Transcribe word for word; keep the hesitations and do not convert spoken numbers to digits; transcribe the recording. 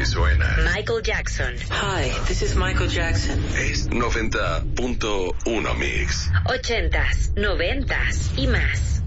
que suena. Michael Jackson. Hi, this is Michael Jackson. Es noventa punto uno Mix. Ochentas, noventas y más.